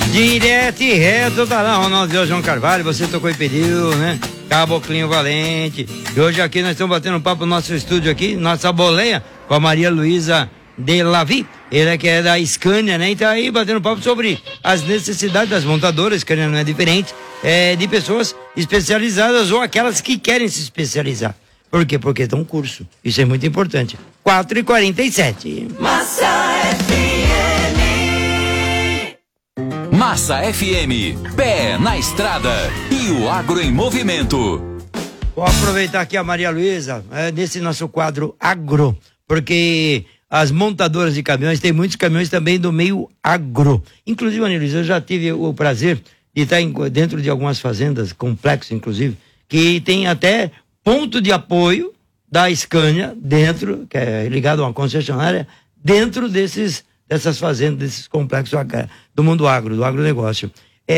Direto e reto, tá lá, Ronaldo João Carvalho, você tocou e pediu, né? Caboclinho Valente. E hoje aqui nós estamos batendo um papo no nosso estúdio aqui, nossa boleia, com a Maria Luísa de Lavi, ele que é da Scania, né? Então aí batendo papo sobre as necessidades das montadoras, Scania não é diferente, de pessoas especializadas ou aquelas que querem se especializar. Por quê? Porque tem um curso. Isso é muito importante. 4h47. Massa FM. Massa FM. Pé na estrada. E o agro em movimento. Vou aproveitar aqui a Maria Luísa, nesse nosso quadro agro, porque as montadoras de caminhões, tem muitos caminhões também do meio agro. Inclusive, Maria Luísa, eu já tive o prazer de estar dentro de algumas fazendas, complexos inclusive, que tem até ponto de apoio da Scania dentro, que é ligado a uma concessionária, dentro dessas fazendas, desses complexos do mundo agro, do agronegócio.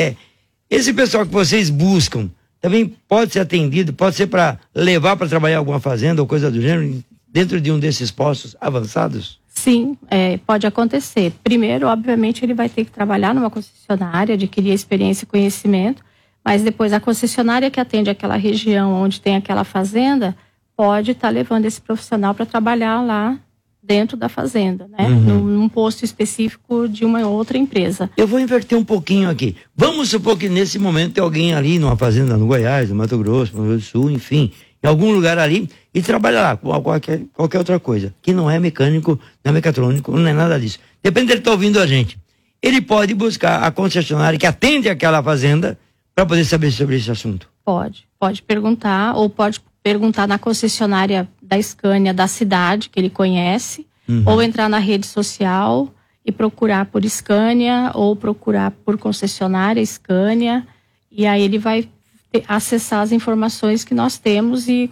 Esse pessoal que vocês buscam também pode ser atendido, pode ser para levar para trabalhar alguma fazenda ou coisa do gênero, dentro de um desses postos avançados? Sim, pode acontecer. Primeiro, obviamente, ele vai ter que trabalhar numa concessionária, adquirir experiência e conhecimento, mas depois a concessionária que atende aquela região onde tem aquela fazenda pode estar levando esse profissional para trabalhar lá dentro da fazenda, né? Num posto específico de uma outra empresa. Eu vou inverter um pouquinho aqui. Vamos supor que nesse momento tem alguém ali numa fazenda no Goiás, no Mato Grosso, no Rio Grande do Sul, enfim, em algum lugar ali, e trabalha lá com qualquer outra coisa, que não é mecânico, não é mecatrônico, não é nada disso. Depende dele estar ouvindo a gente. Ele pode buscar a concessionária que atende aquela fazenda para poder saber sobre esse assunto. Pode perguntar, ou pode perguntar na concessionária da Scania da cidade que ele conhece, ou entrar na rede social e procurar por Scania ou procurar por concessionária Scania, e aí ele vai acessar as informações que nós temos e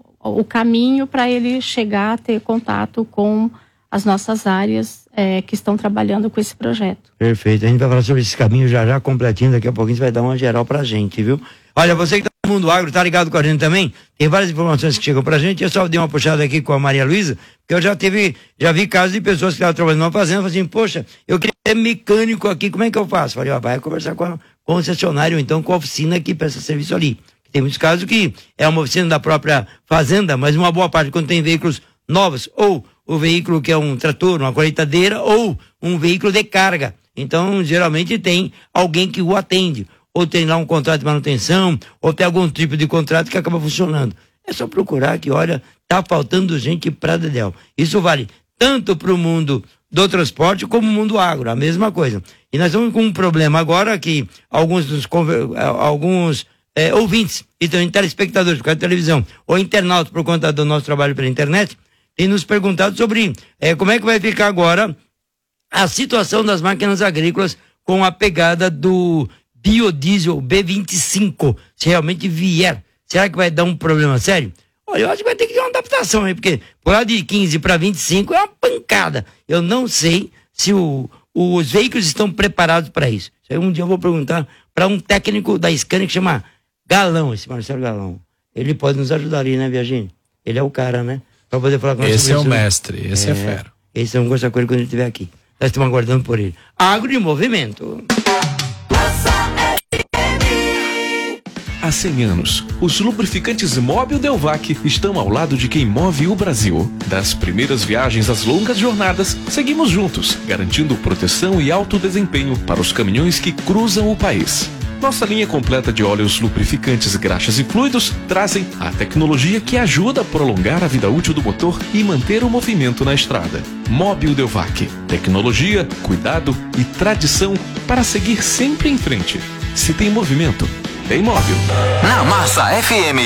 o caminho para ele chegar a ter contato com as nossas áreas que estão trabalhando com esse projeto. Perfeito, a gente vai falar sobre esse caminho já completinho, daqui a pouquinho você vai dar uma geral pra gente, viu? Olha, você que tá no mundo agro, tá ligado com a gente também? Tem várias informações que chegam pra gente, eu só dei uma puxada aqui com a Maria Luísa, porque eu já vi casos de pessoas que estavam trabalhando numa fazenda, falando assim, poxa, eu queria ser mecânico aqui, como é que eu faço? Falei, vai conversar com a concessionária ou então com a oficina que presta serviço ali. Tem muitos casos que é uma oficina da própria fazenda, mas uma boa parte quando tem veículos novos, ou o veículo que é um trator, uma colheitadeira, ou um veículo de carga. Então, geralmente tem alguém que o atende, ou tem lá um contrato de manutenção, ou tem algum tipo de contrato que acaba funcionando. É só procurar que, olha, tá faltando gente pra dedéu. Isso vale tanto para o mundo do transporte como o mundo agro, a mesma coisa. E nós estamos com um problema agora que alguns ouvintes, e também telespectadores por causa da televisão, ou internautas por conta do nosso trabalho pela internet, têm nos perguntado sobre como é que vai ficar agora a situação das máquinas agrícolas com a pegada do biodiesel B25, se realmente vier. Será que vai dar um problema sério? Olha, eu acho que vai ter que ter uma adaptação aí, porque por lá de 15 para 25 é uma pancada. Eu não sei se os veículos estão preparados para isso. Aí um dia eu vou perguntar para um técnico da Scania que chama Galão, esse Marcelo Galão. Ele pode nos ajudar ali, né, Viagini? Ele é o cara, né? Pra poder falar com nós. Esse é o mestre, esse é fera. Esse é um gosto com ele quando ele estiver aqui. Nós estamos aguardando por ele. Agro em movimento. Há 100 anos, os lubrificantes Mobil Delvac estão ao lado de quem move o Brasil. Das primeiras viagens às longas jornadas, seguimos juntos, garantindo proteção e alto desempenho para os caminhões que cruzam o país. Nossa linha completa de óleos, lubrificantes, graxas e fluidos trazem a tecnologia que ajuda a prolongar a vida útil do motor e manter o movimento na estrada. Mobil Delvac. Tecnologia, cuidado e tradição para seguir sempre em frente. Se tem movimento, tem Mobil. Na Massa FM.